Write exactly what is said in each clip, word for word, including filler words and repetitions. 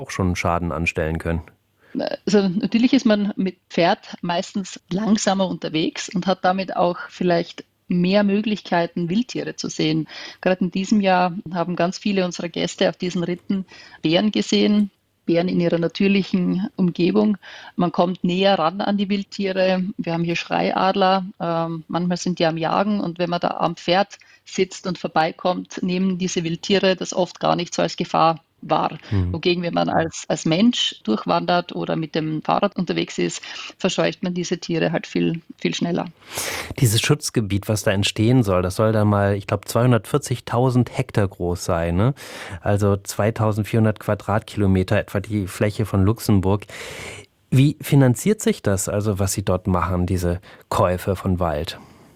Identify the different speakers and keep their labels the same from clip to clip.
Speaker 1: auch schon Schaden anstellen können.
Speaker 2: Also natürlich ist man mit Pferd meistens langsamer unterwegs und hat damit auch vielleicht mehr Möglichkeiten, Wildtiere zu sehen. Gerade in diesem Jahr haben ganz viele unserer Gäste auf diesen Ritten Bären gesehen, Bären in ihrer natürlichen Umgebung. Man kommt näher ran an die Wildtiere. Wir haben hier Schreiadler. Ähm, manchmal sind die am Jagen und wenn man da am Pferd sitzt und vorbeikommt, nehmen diese Wildtiere das oft gar nicht so als Gefahr wahr.
Speaker 1: Hm.
Speaker 2: Wogegen, wenn man als, als Mensch durchwandert oder mit dem Fahrrad unterwegs ist, verscheucht man diese Tiere halt viel, viel schneller.
Speaker 1: Dieses Schutzgebiet, was da entstehen soll, das soll da mal, ich glaube, zweihundertvierzigtausend Hektar groß sein, ne? Also zweitausendvierhundert Quadratkilometer, etwa die Fläche von Luxemburg. Wie finanziert sich das, also was Sie dort machen, diese Käufe von Wald?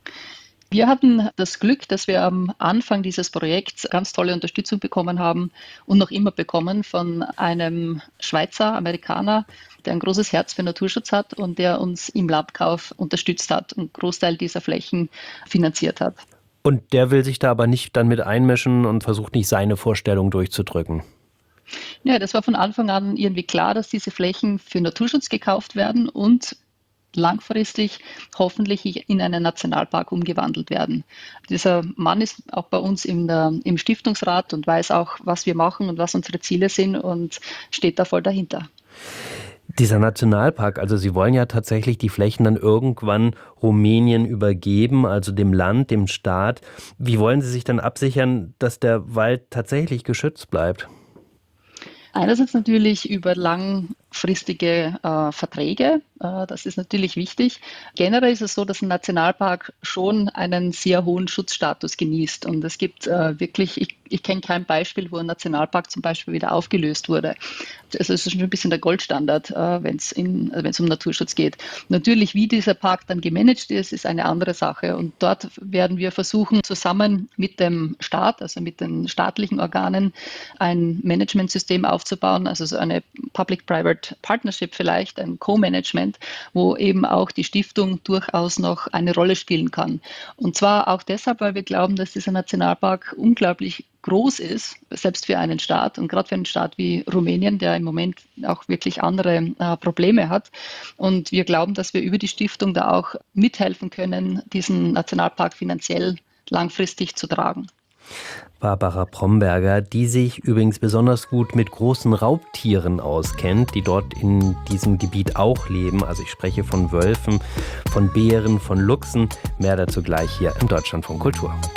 Speaker 2: Wir hatten das Glück, dass wir am Anfang dieses Projekts ganz tolle Unterstützung bekommen haben und noch immer bekommen von einem Schweizer Amerikaner, der ein großes Herz für Naturschutz hat und der uns im Landkauf unterstützt hat und einen Großteil dieser Flächen finanziert hat.
Speaker 1: Und der will sich da aber nicht dann mit einmischen und versucht nicht seine Vorstellung durchzudrücken.
Speaker 2: Ja, das war von Anfang an irgendwie klar, dass diese Flächen für Naturschutz gekauft werden und langfristig hoffentlich in einen Nationalpark umgewandelt werden. Dieser Mann ist auch bei uns in der, im Stiftungsrat und weiß auch, was wir machen und was unsere Ziele sind und steht da voll dahinter.
Speaker 1: Dieser Nationalpark, also Sie wollen ja tatsächlich die Flächen dann irgendwann Rumänien übergeben, also dem Land, dem Staat. Wie wollen Sie sich dann absichern, dass der Wald tatsächlich geschützt bleibt?
Speaker 2: Einerseits natürlich über langfristige äh, Verträge, äh, das ist natürlich wichtig. Generell ist es so, dass ein Nationalpark schon einen sehr hohen Schutzstatus genießt. Und es gibt äh, wirklich, ich, ich kenne kein Beispiel, wo ein Nationalpark zum Beispiel wieder aufgelöst wurde. Also es ist schon ein bisschen der Goldstandard, äh, wenn es in, wenn es um Naturschutz geht. Natürlich, wie dieser Park dann gemanagt ist, ist eine andere Sache. Und dort werden wir versuchen, zusammen mit dem Staat, also mit den staatlichen Organen, ein Managementsystem aufzubauen. aufzubauen, also so eine Public-Private Partnership vielleicht, ein Co-Management, wo eben auch die Stiftung durchaus noch eine Rolle spielen kann. Und zwar auch deshalb, weil wir glauben, dass dieser Nationalpark unglaublich groß ist, selbst für einen Staat und gerade für einen Staat wie Rumänien, der im Moment auch wirklich andere äh, Probleme hat. Und wir glauben, dass wir über die Stiftung da auch mithelfen können, diesen Nationalpark finanziell langfristig zu tragen.
Speaker 1: Barbara Bromberger, die sich übrigens besonders gut mit großen Raubtieren auskennt, die dort in diesem Gebiet auch leben. Also ich spreche von Wölfen, von Bären, von Luchsen. Mehr dazu gleich hier im Deutschlandfunk Kultur.